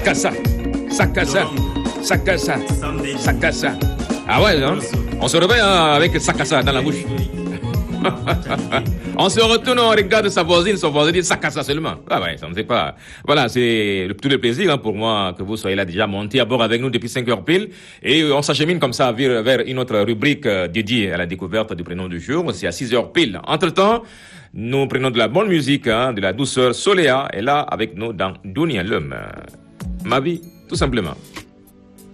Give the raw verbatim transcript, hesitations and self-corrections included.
Sakasa, Sakasa, Sakasa, Sakasa. Ah ouais, hein? On se réveille hein, avec Sakasa dans la bouche. On se retourne, on regarde sa voisine, son voisin dit Sakasa seulement. Ah ouais, ça ne sait pas. Voilà, c'est le, tout le plaisir hein, pour moi que vous soyez là déjà monté à bord avec nous depuis cinq heures pile. Et on s'achemine comme ça vers, vers une autre rubrique euh, dédiée à la découverte du prénom du jour. C'est à six heures pile. Entre-temps, nous prenons de la bonne musique, hein, de la douceur. Soléa est là avec nous dans Dunia l'homme. Ma vie, tout simplement.